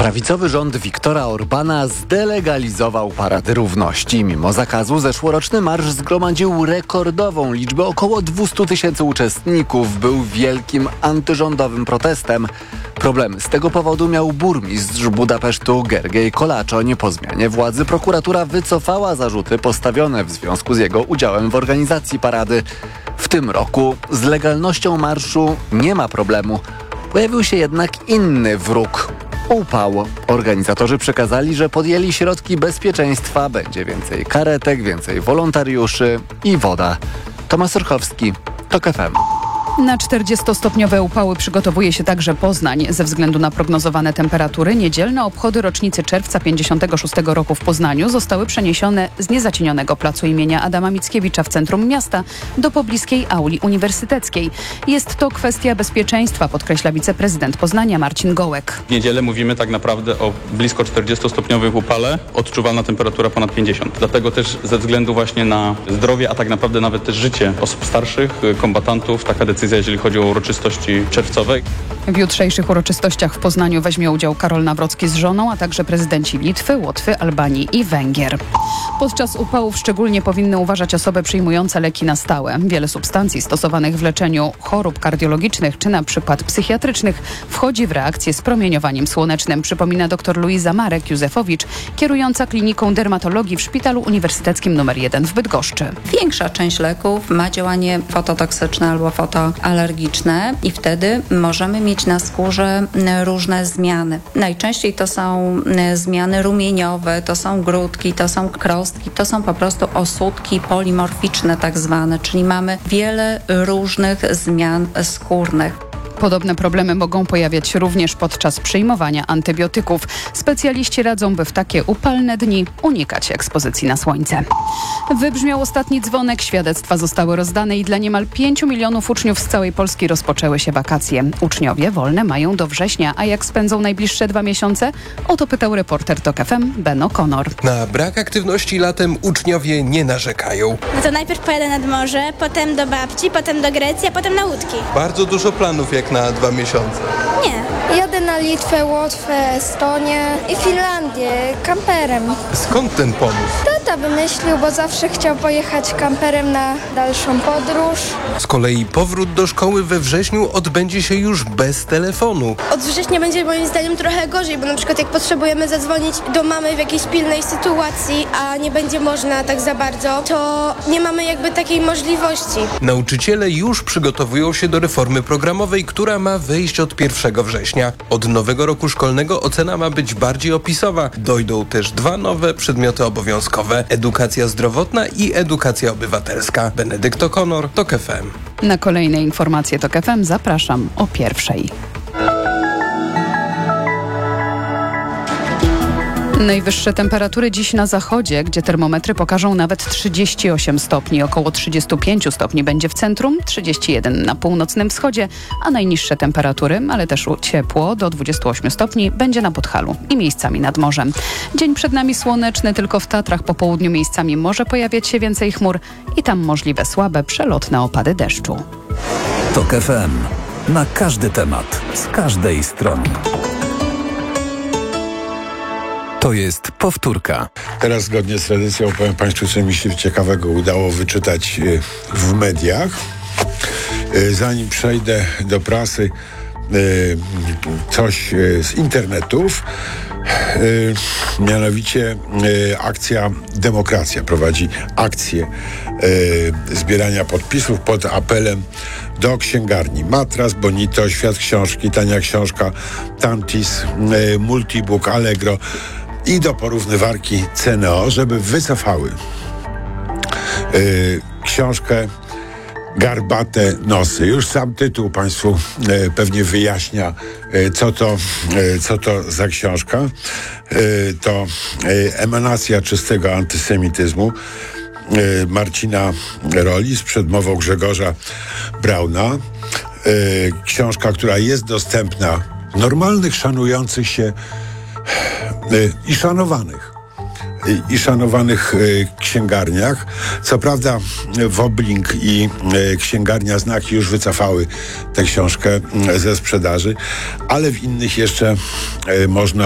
Prawicowy rząd Viktora Orbána zdelegalizował Parady Równości. Mimo zakazu zeszłoroczny marsz zgromadził rekordową liczbę około 200 000 uczestników. Był wielkim antyrządowym protestem. Problemy z tego powodu miał burmistrz Budapesztu Gergely Kolácsoń. Po zmianie władzy prokuratura wycofała zarzuty postawione w związku z jego udziałem w organizacji parady. W tym roku z legalnością marszu nie ma problemu. Pojawił się jednak inny wróg. Upał. Organizatorzy przekazali, że podjęli środki bezpieczeństwa. Będzie więcej karetek, więcej wolontariuszy i woda. Tomasz Orchowski, TOK FM. Na 40-stopniowe upały przygotowuje się także Poznań. Ze względu na prognozowane temperatury niedzielne obchody rocznicy czerwca 56 roku w Poznaniu zostały przeniesione z niezacienionego placu imienia Adama Mickiewicza w centrum miasta do pobliskiej auli uniwersyteckiej. Jest to kwestia bezpieczeństwa, podkreśla wiceprezydent Poznania Marcin Gołek. W niedzielę mówimy tak naprawdę o blisko 40-stopniowych upale, odczuwalna temperatura ponad 50. Dlatego też ze względu właśnie na zdrowie, a tak naprawdę nawet też życie osób starszych, kombatantów, taka decyzja, jeżeli chodzi o uroczystości czerwcowe. W jutrzejszych uroczystościach w Poznaniu weźmie udział Karol Nawrocki z żoną, a także prezydenci Litwy, Łotwy, Albanii i Węgier. Podczas upałów szczególnie powinny uważać osoby przyjmujące leki na stałe. Wiele substancji stosowanych w leczeniu chorób kardiologicznych czy na przykład psychiatrycznych wchodzi w reakcję z promieniowaniem słonecznym, przypomina dr Luiza Marek-Józefowicz, kierująca kliniką dermatologii w Szpitalu Uniwersyteckim nr 1 w Bydgoszczy. Większa część leków ma działanie fototoksyczne albo fotoalergiczne i wtedy możemy mieć na skórze różne zmiany. Najczęściej to są zmiany rumieniowe, to są grudki, to są krostki, to są po prostu osódki polimorficzne tak zwane, czyli mamy wiele różnych zmian skórnych. Podobne problemy mogą pojawiać się również podczas przyjmowania antybiotyków. Specjaliści radzą, by w takie upalne dni unikać ekspozycji na słońce. Wybrzmiał ostatni dzwonek, świadectwa zostały rozdane i dla niemal 5 milionów uczniów z całej Polski rozpoczęły się wakacje. Uczniowie wolne mają do września, a jak spędzą najbliższe 2 miesiące? O to pytał reporter TOK FM Ben O'Connor. Na brak aktywności latem uczniowie nie narzekają. No to najpierw pojadę nad morze, potem do babci, potem do Grecji, a potem na łódki. Bardzo dużo planów jak na 2 miesiące. Nie. Jadę na Litwę, Łotwę, Estonię i Finlandię kamperem. Skąd ten pomysł? Tata wymyślił, bo zawsze chciał pojechać kamperem na dalszą podróż. Z kolei powrót do szkoły we wrześniu odbędzie się już bez telefonu. Od września będzie moim zdaniem trochę gorzej, bo na przykład jak potrzebujemy zadzwonić do mamy w jakiejś pilnej sytuacji, a nie będzie można tak za bardzo, to nie mamy jakby takiej możliwości. Nauczyciele już przygotowują się do reformy programowej, która ma wejść od 1 września. Od nowego roku szkolnego ocena ma być bardziej opisowa. Dojdą też 2 nowe przedmioty obowiązkowe. Edukacja zdrowotna i edukacja obywatelska. Benedykt O'Connor, TOK FM. Na kolejne informacje TOK FM zapraszam o 1:00. Najwyższe temperatury dziś na zachodzie, gdzie termometry pokażą nawet 38 stopni. Około 35 stopni będzie w centrum, 31 na północnym wschodzie, a najniższe temperatury, ale też ciepło do 28 stopni będzie na Podhalu i miejscami nad morzem. Dzień przed nami słoneczny, tylko w Tatrach po południu miejscami może pojawiać się więcej chmur i tam możliwe słabe, przelotne opady deszczu. TOK FM. Na każdy temat, z każdej strony. To jest powtórka. Teraz zgodnie z tradycją powiem Państwu, co mi się ciekawego udało wyczytać w mediach. Zanim przejdę do prasy, coś z internetów. Mianowicie akcja Demokracja prowadzi akcję zbierania podpisów pod apelem do księgarni Matras, Bonito, Świat Książki, Tania Książka, Tantis, Multibook, Allegro i do porównywarki CNO, żeby wycofały książkę Garbate nosy. Już sam tytuł Państwu pewnie wyjaśnia, co to za książka. To emanacja czystego antysemityzmu Marcina Roli z przedmową Grzegorza Brauna. Książka, która jest dostępna w normalnych, szanujących się i szanowanych księgarniach. Co prawda Woblink i księgarnia Znaki już wycofały tę książkę ze sprzedaży, ale w innych jeszcze można